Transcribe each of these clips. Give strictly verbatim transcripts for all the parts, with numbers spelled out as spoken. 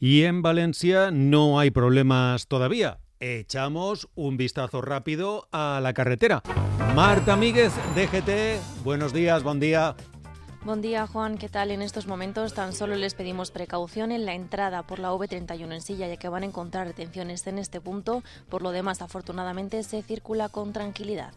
Y en Valencia no hay problemas todavía. Echamos un vistazo rápido a la carretera. Marta Míguez, D G T, buenos días, buen día. Buen día, Juan. ¿Qué tal? En estos momentos tan solo les pedimos precaución en la entrada por la A V treinta y uno en Silla, ya que van a encontrar retenciones en este punto. Por lo demás, afortunadamente, se circula con tranquilidad.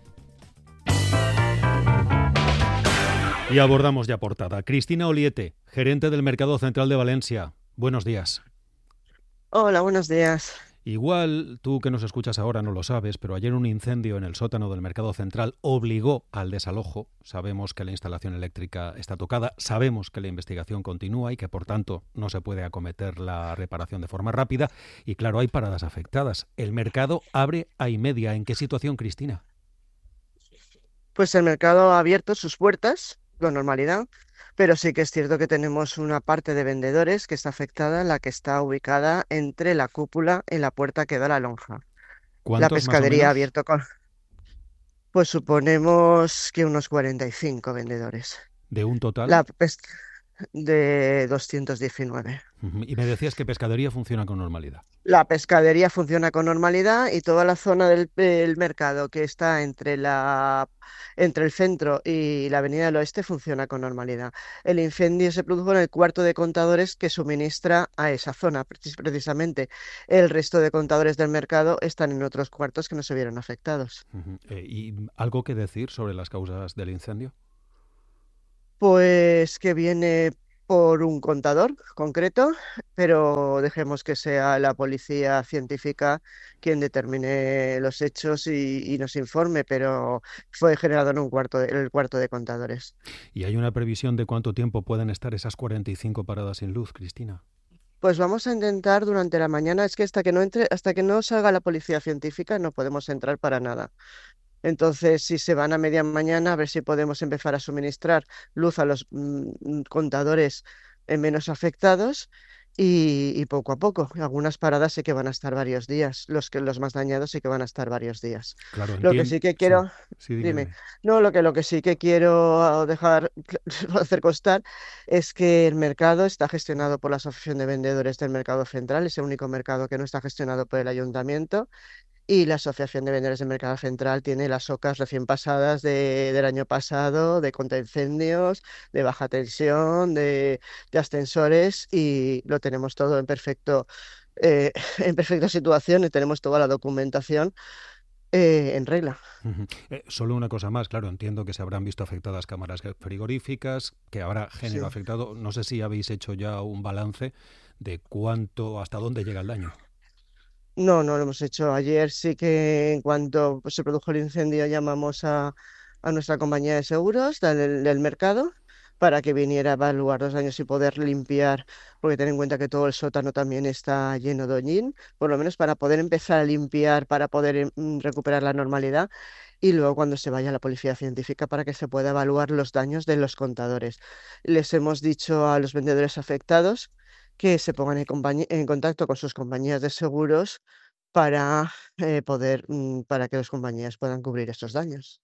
Y abordamos ya portada. Cristina Oliete, gerente del Mercado Central de Valencia. Buenos días. Hola, buenos días. Igual tú que nos escuchas ahora no lo sabes, pero ayer un incendio en el sótano del Mercado Central obligó al desalojo. Sabemos que la instalación eléctrica está tocada, sabemos que la investigación continúa y que por tanto no se puede acometer la reparación de forma rápida. Y claro, hay paradas afectadas. El mercado abre a y media. ¿En qué situación, Cristina? Pues el mercado ha abierto sus puertas con normalidad, pero sí que es cierto que tenemos una parte de vendedores que está afectada, la que está ubicada entre la cúpula y la puerta que da a la lonja. La pescadería ha abierto con... Pues suponemos que unos cuarenta y cinco vendedores. ¿De un total? La pes... de doscientos diecinueve. Y me decías que pescadería funciona con normalidad. La pescadería funciona con normalidad y toda la zona del, del mercado que está entre, la, entre el centro y la avenida del Oeste funciona con normalidad. El incendio se produjo en el cuarto de contadores que suministra a esa zona, precisamente. El resto de contadores del mercado están en otros cuartos que no se vieron afectados. Uh-huh. eh, ¿Y algo que decir sobre las causas del incendio? Pues que viene por un contador concreto, pero dejemos que sea la policía científica quien determine los hechos y, y nos informe, pero fue generado en un cuarto de, en el cuarto de contadores. ¿Y hay una previsión de cuánto tiempo pueden estar esas cuarenta y cinco paradas sin luz, Cristina? Pues vamos a intentar durante la mañana, es que hasta que no entre, hasta que no salga la policía científica no podemos entrar para nada. Entonces, si se van a media mañana, a ver si podemos empezar a suministrar luz a los mm, contadores eh, menos afectados y, y poco a poco. Algunas paradas sí que van a estar varios días, los que los más dañados sí que van a estar varios días. Claro, lo que sí que quiero, sí, sí, dime, dime, dime. no, lo que lo que sí que quiero dejar hacer constar es que el mercado está gestionado por la Asociación de Vendedores del Mercado Central, es el único mercado que no está gestionado por el ayuntamiento. Y la Asociación de Vendedores del Mercado Central tiene las ocas recién pasadas de, del año pasado, de contraincendios, de baja tensión, de, de ascensores, y lo tenemos todo en perfecto, eh, en perfecta situación y tenemos toda la documentación eh, en regla. Uh-huh. Eh, solo una cosa más, claro, entiendo que se habrán visto afectadas cámaras frigoríficas, que habrá género Sí. afectado. No sé si habéis hecho ya un balance de cuánto, hasta dónde llega el daño. No, no lo hemos hecho. Ayer sí que en cuanto pues, se produjo el incendio llamamos a, a nuestra compañía de seguros del, del mercado para que viniera a evaluar los daños y poder limpiar, porque ten en cuenta que todo el sótano también está lleno de hollín, por lo menos para poder empezar a limpiar, para poder mm, recuperar la normalidad y luego cuando se vaya la policía científica para que se pueda evaluar los daños de los contadores. Les hemos dicho a los vendedores afectados que se pongan en, compañ- en contacto con sus compañías de seguros para eh, poder, mm, para que las compañías puedan cubrir estos daños.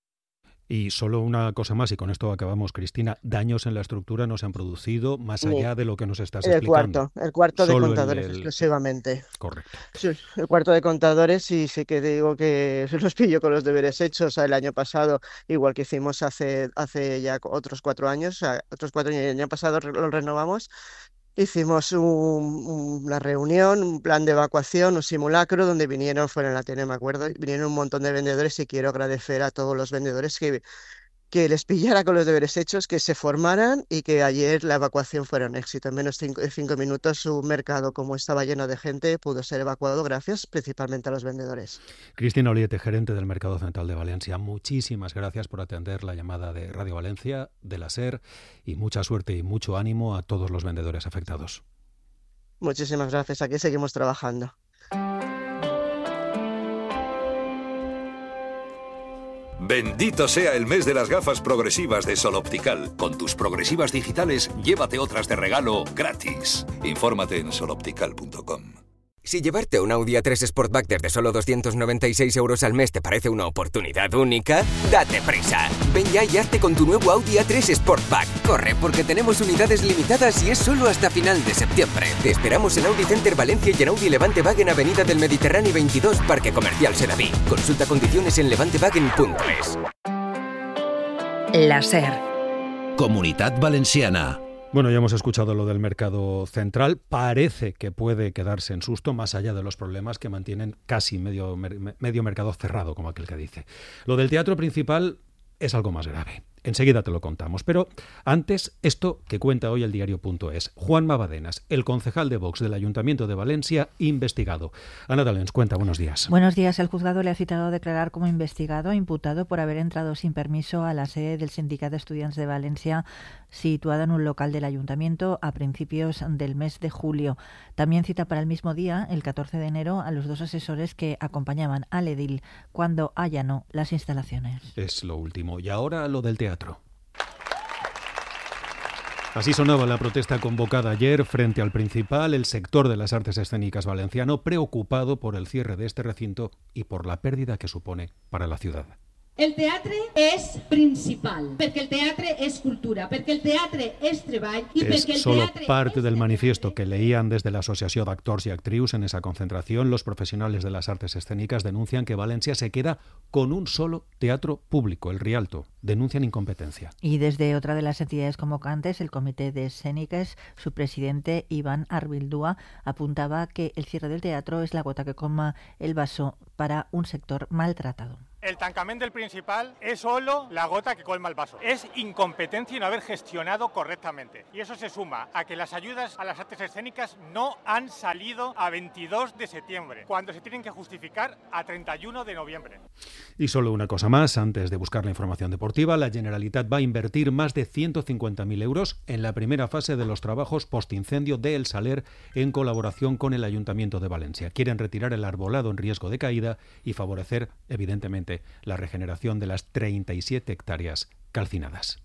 Y solo una cosa más, y con esto acabamos, Cristina. Daños en la estructura no se han producido más Ni allá de lo que nos estás el explicando. cuarto, el cuarto de Solo contadores el, el... exclusivamente. Correcto. Sí, el cuarto de contadores y sí que digo que se los pillo con los deberes hechos. El año pasado, igual que hicimos hace, hace ya otros cuatro años, o sea, otros cuatro años, el año pasado lo renovamos. Hicimos un, una reunión, un plan de evacuación, un simulacro donde vinieron, fue en la tele, me acuerdo, vinieron un montón de vendedores y quiero agradecer a todos los vendedores que, que les pillara con los deberes hechos, que se formaran y que ayer la evacuación fuera un éxito. En menos de cinco minutos su mercado, como estaba lleno de gente, pudo ser evacuado gracias principalmente a los vendedores. Cristina Oliete, gerente del Mercado Central de Valencia, muchísimas gracias por atender la llamada de Radio Valencia, de la SER, y mucha suerte y mucho ánimo a todos los vendedores afectados. Muchísimas gracias, aquí seguimos trabajando. Bendito sea el mes de las gafas progresivas de Sol Optical. Con tus progresivas digitales, llévate otras de regalo gratis. Infórmate en sol optical punto com. Si llevarte un Audi A tres Sportback desde solo doscientos noventa y seis euros al mes te parece una oportunidad única, ¡date prisa! Ven ya y hazte con tu nuevo Audi A tres Sportback. Corre, porque tenemos unidades limitadas y es solo hasta final de septiembre. Te esperamos en Audi Center Valencia y en Audi Levante Wagen Avenida del Mediterráneo veintidós, Parque Comercial Sedaví. Consulta condiciones en levantewagen punto es. La SER. Comunitat Valenciana. Bueno, ya hemos escuchado lo del mercado central. Parece que puede quedarse en susto, más allá de los problemas que mantienen casi medio, medio mercado cerrado, como aquel que dice. Lo del teatro principal es algo más grave. Enseguida te lo contamos. Pero antes, esto que cuenta hoy el diario punto es. Juan Mabadenas, el concejal de Vox del Ayuntamiento de Valencia, investigado. Ana Dalens, cuenta, buenos días. Buenos días. El juzgado le ha citado a declarar como investigado, imputado por haber entrado sin permiso a la sede del Sindicat d'Estudiants de Valencia, situada en un local del Ayuntamiento a principios del mes de julio. También cita para el mismo día, el catorce de enero, a los dos asesores que acompañaban al edil cuando allanó las instalaciones. Es lo último. Y ahora lo del teatro. Así sonaba la protesta convocada ayer frente al Principal, el sector de las artes escénicas valenciano, preocupado por el cierre de este recinto y por la pérdida que supone para la ciudad. El teatre és principal, perquè el teatre és cultura, perquè el teatre és treball i es perquè el solo teatre parte és del manifiesto que leían desde la Asociación d'Actors y Actrius en esa concentración. Los profesionales de las artes escénicas denuncian que Valencia se queda con un solo teatro público, el Rialto. Denuncian incompetencia. Y desde otra de las entidades convocantes, el Comité de Escénicas, su presidente Iván Arbildúa apuntaba que el cierre del teatro es la gota que colma el vaso para un sector maltratado. El tancament del Principal es solo la gota que colma el vaso. Es incompetencia y no haber gestionado correctamente. Y eso se suma a que las ayudas a las artes escénicas no han salido a veintidós de septiembre, cuando se tienen que justificar a treinta y uno de noviembre. Y solo una cosa más, antes de buscar la información deportiva, la Generalitat va a invertir más de ciento cincuenta mil euros en la primera fase de los trabajos postincendio de El Saler en colaboración con el Ayuntamiento de Valencia. Quieren retirar el arbolado en riesgo de caída y favorecer, evidentemente, la regeneración de las treinta y siete hectáreas calcinadas.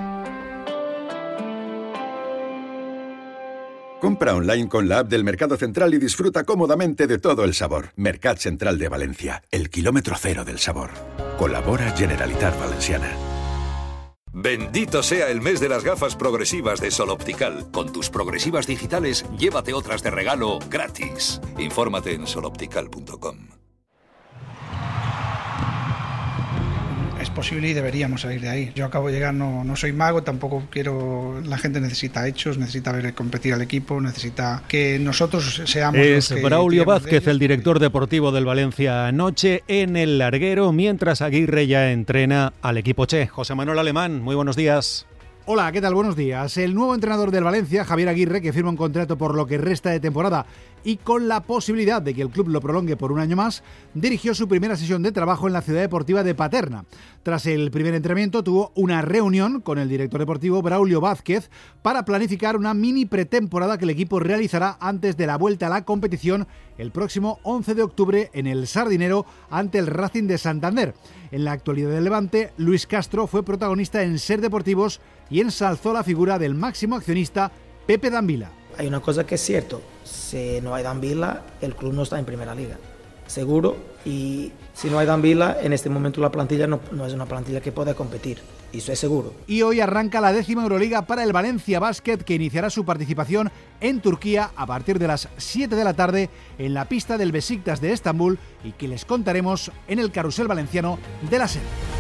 Compra online con la app del Mercado Central y disfruta cómodamente de todo el sabor. Mercat Central de Valencia, el kilómetro cero del sabor. Colabora Generalitat Valenciana. Bendito sea el mes de las gafas progresivas de Sol Optical. Con tus progresivas digitales, llévate otras de regalo gratis. Infórmate en sol optical punto com. Es posible y deberíamos salir de ahí. Yo acabo de llegar, no, no soy mago, tampoco quiero... La gente necesita hechos, necesita ver competir al equipo, necesita que nosotros seamos... Es los que Braulio Vázquez, de el director deportivo del Valencia, anoche en el larguero, mientras Aguirre ya entrena al equipo Che. José Manuel Alemán, muy buenos días. Hola, ¿qué tal? Buenos días. El nuevo entrenador del Valencia, Javier Aguirre, que firma un contrato por lo que resta de temporada y con la posibilidad de que el club lo prolongue por un año más, dirigió su primera sesión de trabajo en la ciudad deportiva de Paterna. Tras el primer entrenamiento tuvo una reunión con el director deportivo Braulio Vázquez para planificar una mini pretemporada que el equipo realizará antes de la vuelta a la competición el próximo once de octubre en el Sardinero ante el Racing de Santander. En la actualidad del Levante, Luis Castro fue protagonista en Ser Deportivos y ensalzó la figura del máximo accionista Pepe D'Ambila. Hay una cosa que es cierto, si no hay D'Ambila, el club no está en primera liga, seguro, y si no hay D'Ambila, en este momento la plantilla no, no es una plantilla que pueda competir, y eso es seguro. Y hoy arranca la décima Euroliga para el Valencia Basket, que iniciará su participación en Turquía a partir de las siete de la tarde en la pista del Besiktas de Estambul y que les contaremos en el Carrusel Valenciano de la SER.